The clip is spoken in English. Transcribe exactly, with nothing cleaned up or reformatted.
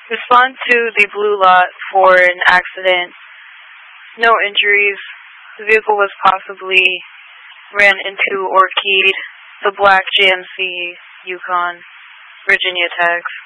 Respond to the blue lot for an accident. No injuries. The vehicle was possibly ran into or keyed the black G M C Yukon, Virginia tags.